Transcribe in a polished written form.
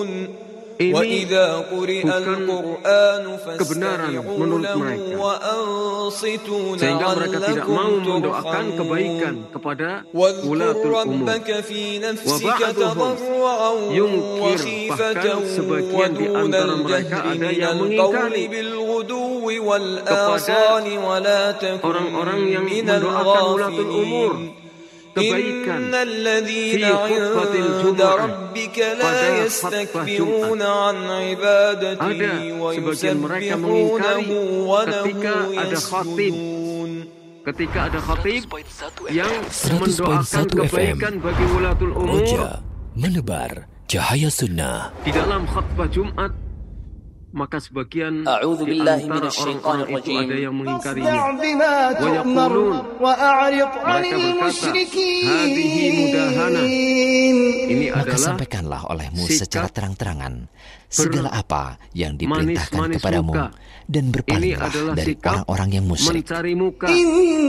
Ini bukan kebenaran menurut mereka, sehingga mereka tidak mau mendoakan kebaikan kepada wulatul umur. Wa ba'duhum yungkir, bahkan sebagian di antara mereka ada yang mengingkari kepada orang-orang yang mendoakan wulatul umur kebaikan fi khutbatil Jum'ah, pada khutbah Jumat. Ada sebagian mereka mengingkari ketika ada khatib yang mendoakan kebaikan bagi wulatul umur. Roja menebar cahaya sunnah Di dalam khutbah Jumat, maka sebagian di antara orang-orang itu ada yang mengingkarinya. Wa yaqulun, mereka berkata, hadhihi mudahana, ini maka adalah sampaikanlah olehmu sikap secara terang-terangan segala apa yang diperintahkan manis-manis kepadamu, muka. dan Ini berpalinglah adalah dari sikap orang-orang yang musyrik. mencari muka.